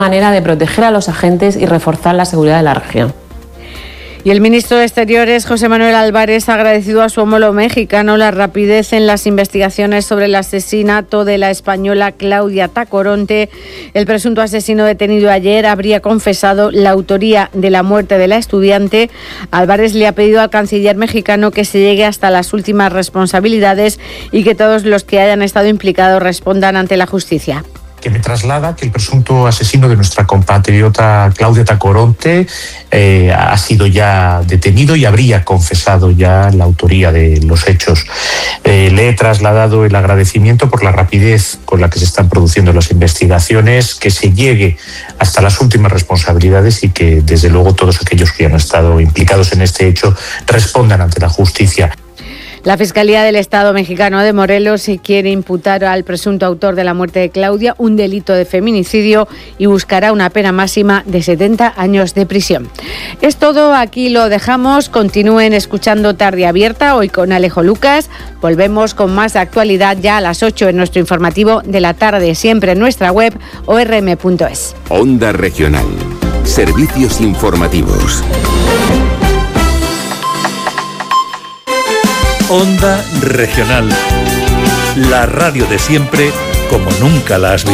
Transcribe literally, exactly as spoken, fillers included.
manera de proteger a los agentes y reforzar la seguridad de la región. Y el ministro de Exteriores, José Manuel Álvarez, ha agradecido a su homólogo mexicano la rapidez en las investigaciones sobre el asesinato de la española Claudia Tacoronte. El presunto asesino detenido ayer habría confesado la autoría de la muerte de la estudiante. Álvarez le ha pedido al canciller mexicano que se llegue hasta las últimas responsabilidades y que todos los que hayan estado implicados respondan ante la justicia. Que me traslada que el presunto asesino de nuestra compatriota Claudia Tacoronte eh, ha sido ya detenido y habría confesado ya la autoría de los hechos. Eh, le he trasladado el agradecimiento por la rapidez con la que se están produciendo las investigaciones, que se llegue hasta las últimas responsabilidades y que desde luego todos aquellos que han estado implicados en este hecho respondan ante la justicia. La Fiscalía del Estado mexicano de Morelos quiere imputar al presunto autor de la muerte de Claudia un delito de feminicidio y buscará una pena máxima de setenta años de prisión. Es todo, aquí lo dejamos. Continúen escuchando Tarde Abierta, hoy con Alejo Lucas. Volvemos con más actualidad ya a las ocho en nuestro informativo de la tarde, siempre en nuestra web o r m punto es. Onda Regional. Servicios informativos. Onda Regional, la radio de siempre como nunca la has visto.